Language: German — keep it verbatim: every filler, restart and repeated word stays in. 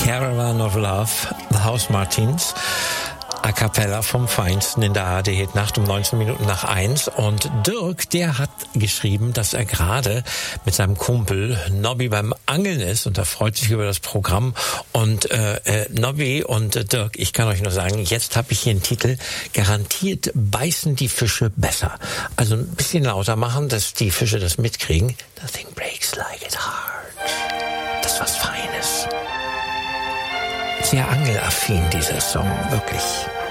Caravan of Love, The House Martins. A cappella vom Feinsten in der A R D-Hit-Nacht um neunzehn Minuten nach eins. Und Dirk, der hat geschrieben, dass er gerade mit seinem Kumpel Nobby beim Angeln ist und er freut sich über das Programm. Und äh, äh, Nobby und äh, Dirk, ich kann euch nur sagen, jetzt habe ich hier einen Titel, garantiert beißen die Fische besser. Also ein bisschen lauter machen, dass die Fische das mitkriegen. Nothing breaks like it hard. Das ist was Feines. Sehr angelaffin, dieser Song, wirklich.